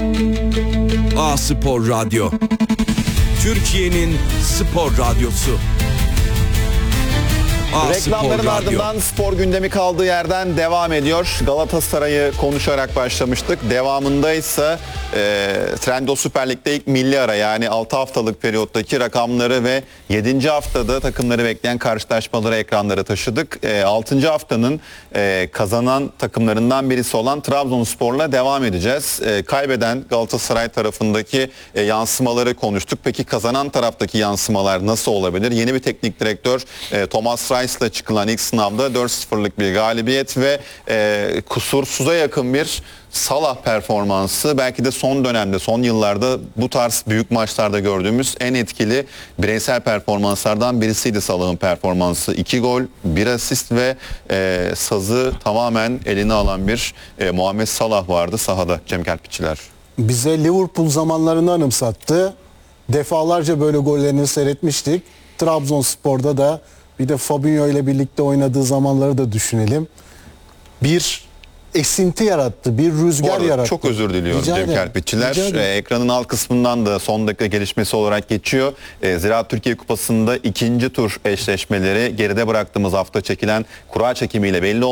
A-Spor Radyo, Türkiye'nin spor radyosu. Reklamların ardından spor gündemi kaldığı yerden devam ediyor. Galatasaray'ı konuşarak başlamıştık. Devamında ise Trendyol Süper Lig'de ilk milli ara, yani 6 haftalık periyottaki rakamları ve 7. haftada takımları bekleyen karşılaşmaları ekranlara taşıdık. 6. haftanın kazanan takımlarından birisi olan Trabzonspor'la devam edeceğiz. Kaybeden Galatasaray tarafındaki yansımaları konuştuk. Peki kazanan taraftaki yansımalar nasıl olabilir? Yeni bir teknik direktör Thomas Reis'le çıkılan ilk sınavda 4-0'lık bir galibiyet ve kusursuza yakın bir Salah performansı, belki de son dönemde, son yıllarda bu tarz büyük maçlarda gördüğümüz en etkili bireysel performanslardan birisiydi Salah'ın performansı. 2 gol, 1 asist ve sazı tamamen eline alan bir Muhammed Salah vardı sahada, Cem Kerpiççiler. Bize Liverpool zamanlarını anımsattı. Defalarca böyle gollerini seyretmiştik. Trabzonspor'da da bir de Fabinho ile birlikte oynadığı zamanları da düşünelim. Bir esinti yarattı, bir rüzgar yarattı. Çok özür diliyorum Cem Kerpiççiler. Ekranın alt kısmından da son dakika gelişmesi olarak geçiyor. Ziraat Türkiye Kupası'nda 2. tur eşleşmeleri geride bıraktığımız hafta çekilen kura çekimiyle belli oldu.